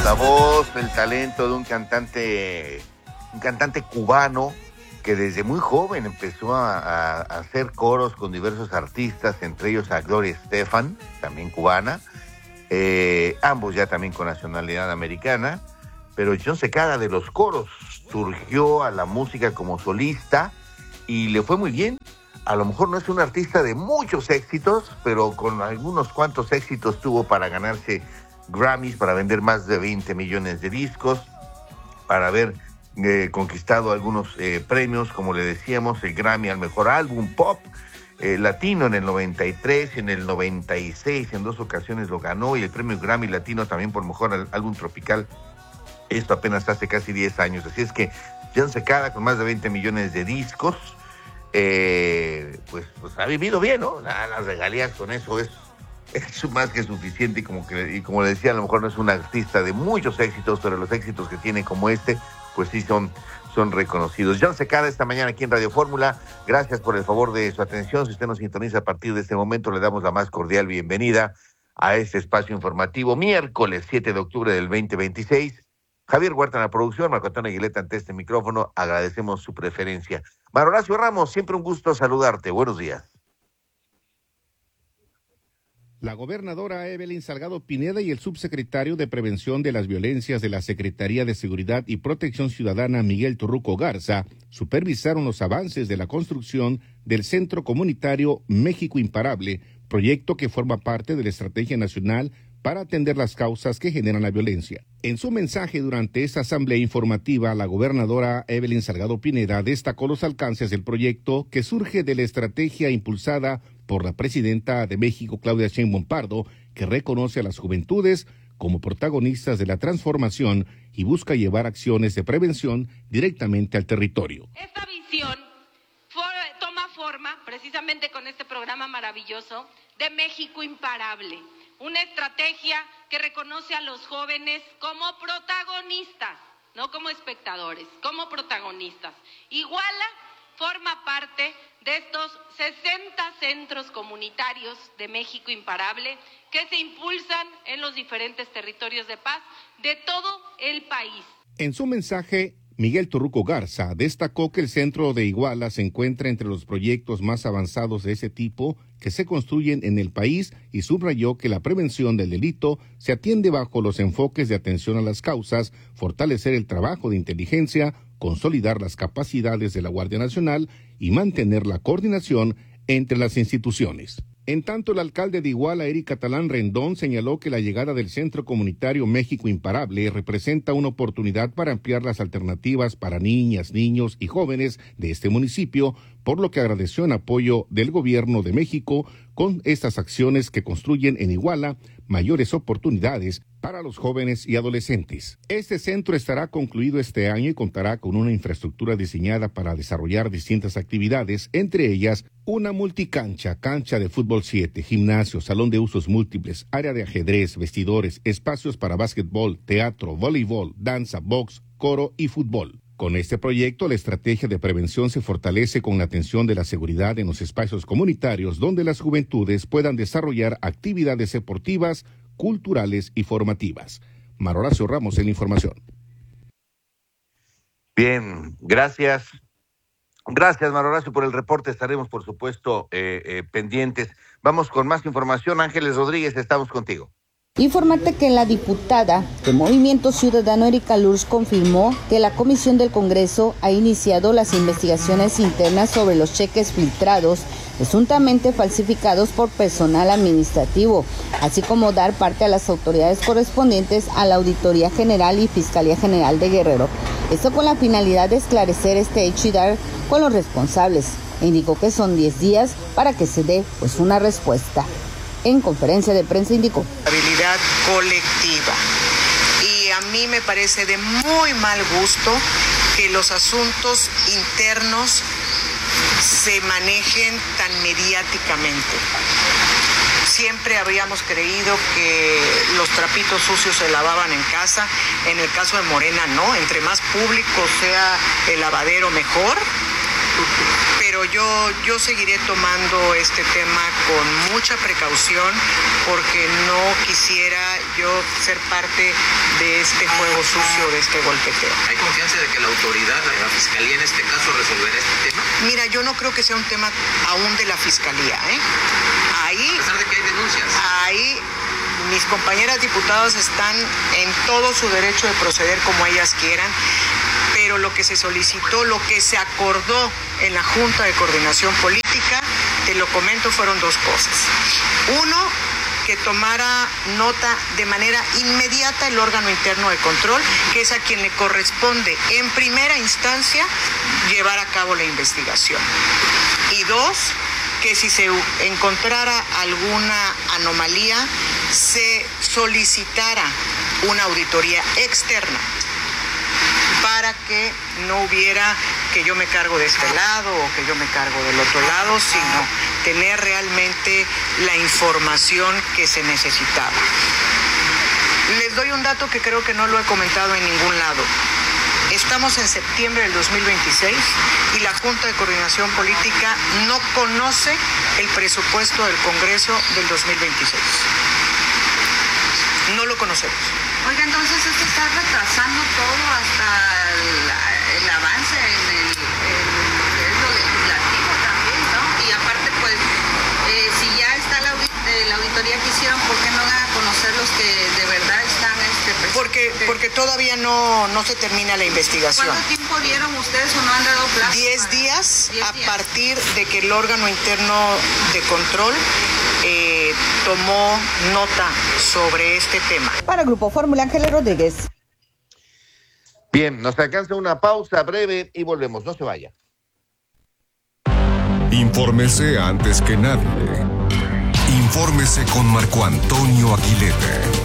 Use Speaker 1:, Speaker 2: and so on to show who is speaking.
Speaker 1: la voz, el talento de un cantante cubano que desde muy joven empezó a hacer coros con diversos artistas, entre ellos a Gloria Estefan, también cubana, ambos ya también con nacionalidad americana, pero John Secada de los coros surgió a la música como solista y le fue muy bien. A lo mejor no es un artista de muchos éxitos, pero con algunos cuantos éxitos tuvo para ganarse Grammys, para vender más de 20 millones de discos, para haber conquistado algunos premios, como le decíamos, el Grammy al mejor álbum pop latino en el 93, en el 96, en 2 ocasiones lo ganó, y el premio Grammy latino también por mejor álbum tropical, esto apenas hace casi 10 años. Así es que John Secada, con más de 20 millones de discos, pues ha vivido bien, ¿no? Las regalías con eso es más que suficiente, y como le decía, a lo mejor no es un artista de muchos éxitos, pero los éxitos que tiene como este, pues sí son reconocidos. John Secada esta mañana aquí en Radio Fórmula, gracias por el favor de su atención. Si usted nos sintoniza a partir de este momento, le damos la más cordial bienvenida a este espacio informativo, miércoles 7 de octubre del 2026. Javier Huerta en la producción, Marco Antonio Aguileta ante este micrófono, agradecemos su preferencia. Mario Horacio Ramos, siempre un gusto saludarte, buenos días.
Speaker 2: La gobernadora Evelyn Salgado Pineda y el subsecretario de Prevención de las Violencias de la Secretaría de Seguridad y Protección Ciudadana, Miguel Torruco Garza, supervisaron los avances de la construcción del Centro Comunitario México Imparable, proyecto que forma parte de la Estrategia Nacional para atender las causas que generan la violencia. En su mensaje durante esta asamblea informativa, la gobernadora Evelyn Salgado Pineda destacó los alcances del proyecto que surge de la estrategia impulsada por la presidenta de México, Claudia Sheinbaum Pardo, que reconoce a las juventudes como protagonistas de la transformación y busca llevar acciones de prevención directamente al territorio.
Speaker 3: Esta visión toma forma precisamente con este programa maravilloso de México Imparable, una estrategia que reconoce a los jóvenes como protagonistas, no como espectadores, como protagonistas. Iguala forma parte de estos 60 centros comunitarios de México Imparable que se impulsan en los diferentes territorios de paz de todo el país.
Speaker 2: En su mensaje, Miguel Torruco Garza destacó que el centro de Iguala se encuentra entre los proyectos más avanzados de ese tipo que se construyen en el país y subrayó que la prevención del delito se atiende bajo los enfoques de atención a las causas, fortalecer el trabajo de inteligencia, consolidar las capacidades de la Guardia Nacional y mantener la coordinación entre las instituciones. En tanto, el alcalde de Iguala, Eric Catalán Rendón, señaló que la llegada del Centro Comunitario México Imparable representa una oportunidad para ampliar las alternativas para niñas, niños y jóvenes de este municipio, por lo que agradeció el apoyo del Gobierno de México con estas acciones que construyen en Iguala mayores oportunidades para los jóvenes y adolescentes. Este centro estará concluido este año y contará con una infraestructura diseñada para desarrollar distintas actividades, entre ellas una multicancha, cancha de fútbol 7, gimnasio, salón de usos múltiples, área de ajedrez, vestidores, espacios para básquetbol, teatro, voleibol, danza, box, coro y fútbol. Con este proyecto, la estrategia de prevención se fortalece con la atención de la seguridad en los espacios comunitarios donde las juventudes puedan desarrollar actividades deportivas, culturales y formativas. Mario Horacio Ramos en la información.
Speaker 1: Bien, gracias. Gracias, Mario Horacio, por el reporte. Estaremos, por supuesto, pendientes. Vamos con más información. Ángeles Rodríguez, estamos contigo.
Speaker 4: Informarte que la diputada de Movimiento Ciudadano Erika Lurz confirmó que la Comisión del Congreso ha iniciado las investigaciones internas sobre los cheques filtrados, presuntamente falsificados por personal administrativo, así como dar parte a las autoridades correspondientes a la Auditoría General y Fiscalía General de Guerrero. Esto con la finalidad de esclarecer este hecho y dar con los responsables. Indicó que son 10 días para que se dé una respuesta. En conferencia de prensa indicó:
Speaker 5: Habilidad colectiva. Y a mí me parece de muy mal gusto que los asuntos internos se manejen tan mediáticamente. Siempre habíamos creído que los trapitos sucios se lavaban en casa. En el caso de Morena, no. Entre más público sea el lavadero, mejor. pero yo seguiré tomando este tema con mucha precaución porque no quisiera yo ser parte de este juego sucio, de este golpeteo.
Speaker 6: ¿Hay confianza de que la autoridad, la Fiscalía en este caso, resolverá este tema?
Speaker 5: Mira, yo no creo que sea un tema aún de la Fiscalía, ¿eh? Ahí,
Speaker 6: a pesar de que hay denuncias.
Speaker 5: Ahí mis compañeras diputadas están en todo su derecho de proceder como ellas quieran, pero lo que se solicitó, lo que se acordó en la Junta de Coordinación Política, te lo comento, fueron dos cosas. Uno, que tomara nota de manera inmediata el órgano interno de control, que es a quien le corresponde en primera instancia llevar a cabo la investigación. Y dos, que si se encontrara alguna anomalía, se solicitara una auditoría externa para que no hubiera que yo me cargo de este lado o que yo me cargo del otro lado, sino tener realmente la información que se necesitaba. Les doy un dato que creo que no lo he comentado en ningún lado. Estamos en septiembre del 2026 y la Junta de Coordinación Política no conoce el presupuesto del Congreso del 2026. No lo conocemos.
Speaker 7: Oiga, entonces esto está retrasando todo hasta el avance en lo legislativo también, ¿no? Y aparte, pues, si ya está la auditoría que hicieron, ¿por qué no dan a conocer los que de verdad están
Speaker 5: Porque todavía no se termina la investigación.
Speaker 7: ¿Cuánto tiempo dieron ustedes o no han dado plazo?
Speaker 5: 10 días a partir de que el órgano interno de control tomó nota sobre este tema.
Speaker 4: Para Grupo Fórmula, Ángeles Rodríguez.
Speaker 1: Bien, nos alcanza una pausa breve y volvemos. No se vaya.
Speaker 8: Infórmese antes que nadie. Infórmese con Marco Antonio Aguilera.